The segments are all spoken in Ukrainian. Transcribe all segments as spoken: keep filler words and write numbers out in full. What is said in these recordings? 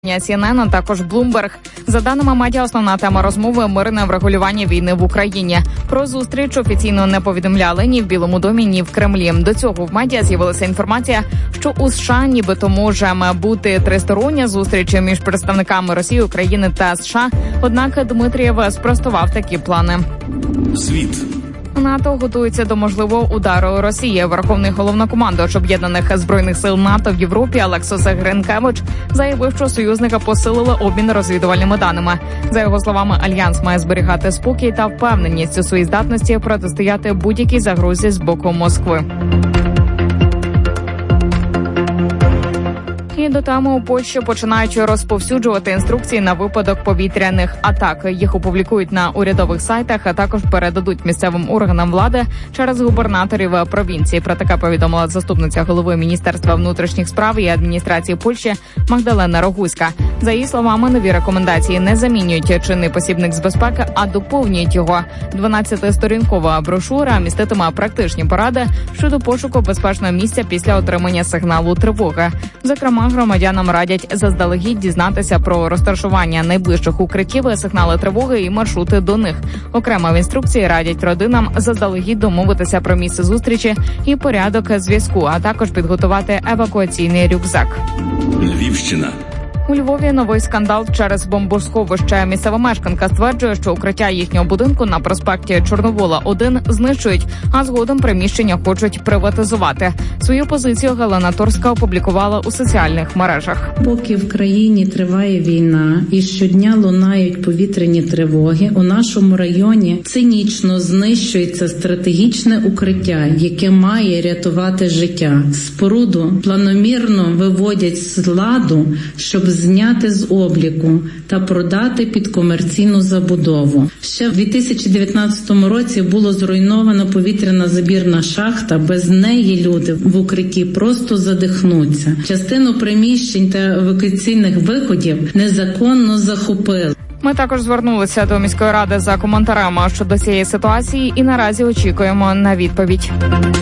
Сі Ен Ен, а також Bloomberg. За даними медіа, основна тема розмови – мирне врегулювання війни в Україні. Про зустріч офіційно не повідомляли ні в Білому домі, ні в Кремлі. До цього в медіа з'явилася інформація, що у США нібито може бути тристороння зустріч між представниками Росії, України та США. Однак Дмитрієв спростував такі плани. Світ. НАТО готується до можливого удару Росії. Верховний головнокомандувач Об'єднаних збройних сил НАТО в Європі Олексос Гринкевич заявив, що союзника посилили обмін розвідувальними даними. За його словами, Альянс має зберігати спокій та впевненість у своїй здатності протистояти будь-якій загрозі з боку Москви. І до теми у Польщі починають розповсюджувати інструкції на випадок повітряних атак. Їх опублікують на урядових сайтах, а також передадуть місцевим органам влади через губернаторів провінції. Про таке повідомила заступниця голови Міністерства внутрішніх справ і адміністрації Польщі Магдалена Рогуська. За її словами, нові рекомендації не замінюють чинний посібник з безпеки, а доповнюють його. дванадцятисторінкова брошура міститиме практичні поради щодо пошуку безпечного місця після отримання сигналу тривоги. Зокрема, громадянам радять заздалегідь дізнатися про розташування найближчих укриттів, сигнали тривоги і маршрути до них. Окремо в інструкції радять родинам заздалегідь домовитися про місце зустрічі і порядок зв'язку, а також підготувати евакуаційний рюкзак. Львівщина. У Львові новий скандал через бомбосховище. Місцева мешканка стверджує, що укриття їхнього будинку на проспекті Чорновола один знищують, а згодом приміщення хочуть приватизувати. Свою позицію Галина Торська опублікувала у соціальних мережах. Поки в країні триває війна і щодня лунають повітряні тривоги, у нашому районі цинічно знищується стратегічне укриття, яке має рятувати життя. Споруду планомірно виводять з ладу, щоб зняти з обліку та продати під комерційну забудову. Ще в дві тисячі дев'ятнадцятому році було зруйновано повітряна забірна шахта. Без неї люди в укритті просто задихнуться. Частину приміщень та евакуаційних виходів незаконно захопили. Ми також звернулися до міської ради за коментарами щодо цієї ситуації і наразі очікуємо на відповідь.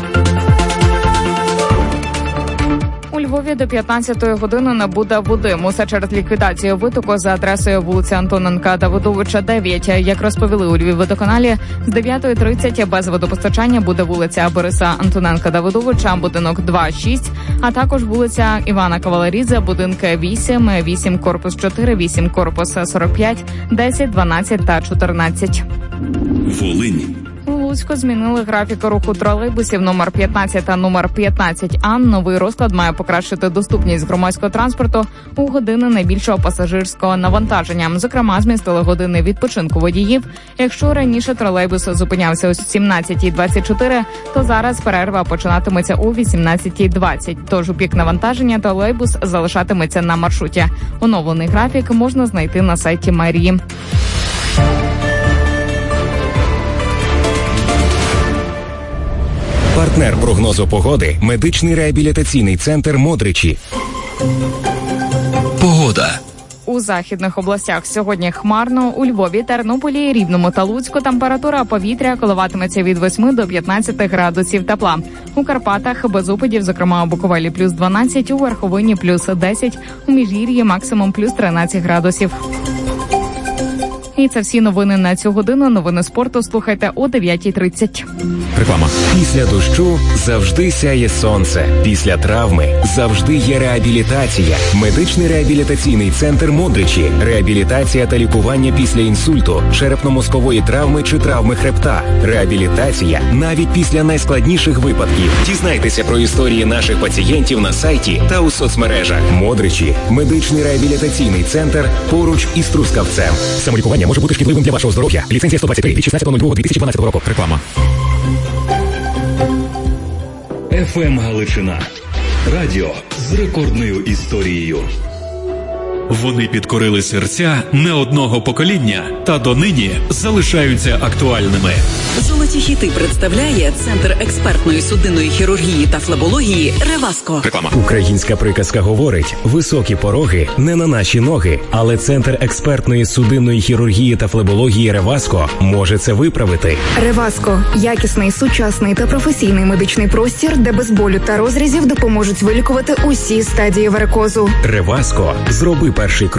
У Львові до п'ятнадцятої години не буде води. Усе через ліквідацію витоку за адресою вулиця Антоненка Давидовича, дев'ять. Як розповіли у Львівводоканалі, з дев'ятої тридцять без водопостачання буде вулиця Бориса Антоненка Давидовича, будинок два шість, а також вулиця Івана Кавалерідзе, будинки вісім, вісім корпус чотири, вісім корпус сорок п'ять, десять, дванадцять та чотирнадцять. Волинь. У Луцьку змінили графік руху тролейбусів номер п'ятнадцять та номер п'ятнадцять А. Новий розклад має покращити доступність громадського транспорту у години найбільшого пасажирського навантаження. Зокрема, змістили години відпочинку водіїв. Якщо раніше тролейбус зупинявся о сімнадцятій двадцять чотири, то зараз перерва починатиметься о вісімнадцятій двадцять. Тож у пік навантаження тролейбус залишатиметься на маршруті. Оновлений графік можна знайти на сайті мерії. Партнер прогнозу погоди – медичний реабілітаційний центр «Модричі». Погода. У західних областях сьогодні хмарно, у Львові, Тернополі, Рівному та Луцьку температура повітря коливатиметься від восьми до п'ятнадцяти градусів тепла. У Карпатах без опадів, зокрема у Буковелі плюс дванадцять, у Верховині плюс десять, у Міжгір'ї максимум плюс тринадцять градусів. І це всі новини на цю годину. Новини спорту слухайте о дев'ятій тридцять. Реклама. Після дощу завжди сяє сонце. Після травми завжди є реабілітація. Медичний реабілітаційний центр «Модричі». Реабілітація та лікування після інсульту, черепно-мозкової травми чи травми хребта. Реабілітація навіть після найскладніших випадків. Дізнайтеся про історії наших пацієнтів на сайті та у соцмережах. «Модричі» – медичний реабілітаційний центр поруч із Трускавцем. Самолікування може бути шкідливим для вашого здоров'я. Ліцензія сто двадцять три від шістнадцятого лютого дві тисячі дванадцятого року. Реклама. еф ем Галичина. Радіо з рекордною історією. Вони підкорили серця не одного покоління та донині залишаються актуальними. Золоті хіти представляє Центр експертної судинної хірургії та флебології «Реваско». Реклама. Українська приказка говорить: високі пороги не на наші ноги. Але Центр експертної судинної хірургії та флебології «Реваско» може це виправити. «Реваско» – якісний, сучасний та професійний медичний простір, де без болю та розрізів допоможуть вилікувати усі стадії варикозу. «Реваско» – зроби перший крок